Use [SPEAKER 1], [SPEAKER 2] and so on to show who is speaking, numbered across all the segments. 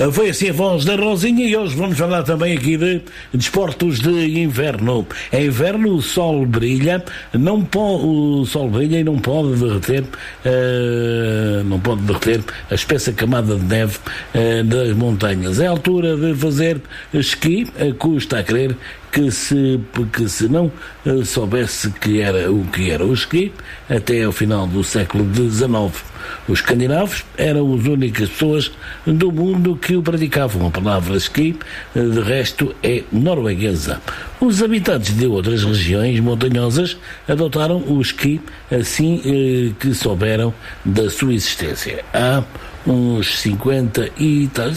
[SPEAKER 1] Foi assim a voz da Rosinha e hoje vamos falar também aqui de desportos de inverno. Em inverno o sol brilha, o sol brilha e não pode derreter a espessa camada de neve das montanhas. É a altura de fazer esqui, custa a crer que se não soubesse o que era o esqui, até ao final do século XIX. Os escandinavos eram as únicas pessoas do mundo que o praticavam. A palavra esqui, de resto, é norueguesa. Os habitantes de outras regiões montanhosas adotaram o esqui assim que souberam da sua existência. Há uns 51,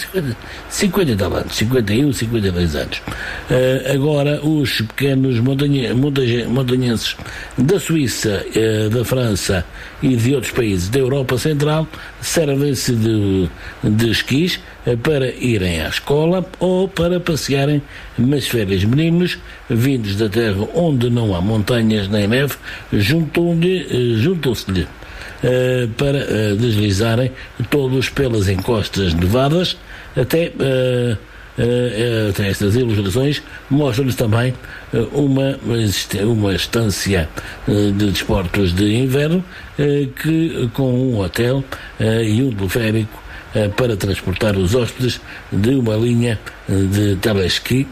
[SPEAKER 1] 52 anos. Agora, os pequenos montanhenses da Suíça, da França e de outros países da Europa Central servem-se de esquis para irem à escola ou para passearem nas férias. Meninos vindos da terra onde não há montanhas nem neve juntam-se-lhe para deslizarem todos pelas encostas nevadas até estas ilustrações mostram-nos também uma estância de desportos de inverno com um hotel e um teleférico para transportar os hóspedes de uma linha de telesqui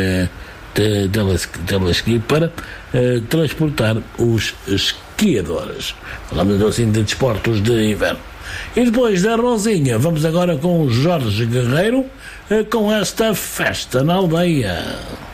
[SPEAKER 1] para transportar os esquiadores. Falamos assim de desportos de inverno. E depois da Rosinha, vamos agora com o Jorge Guerreiro com esta festa na aldeia.